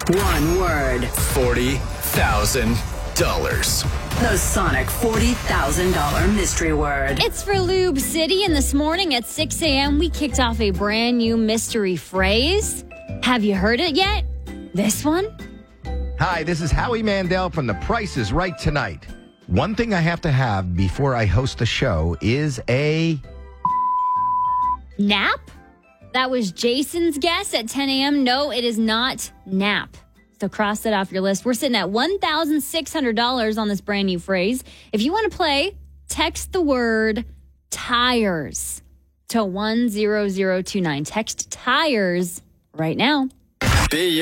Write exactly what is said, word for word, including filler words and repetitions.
One word. forty thousand dollars. The Sonic forty thousand dollars mystery word. It's for Lube City, and this morning at six a.m. we kicked off a brand new mystery phrase. Have you heard it yet? This one? Hi, this is Howie Mandel from The Price is Right Tonight. One thing I have to have before I host the show is a... Nap? That was Jason's guess at ten a.m. No, it is not nap. So cross that off your list. We're sitting at one thousand six hundred dollars on this brand new phrase. If you want to play, text the word tires to one zero zero two nine. Text tires right now. Be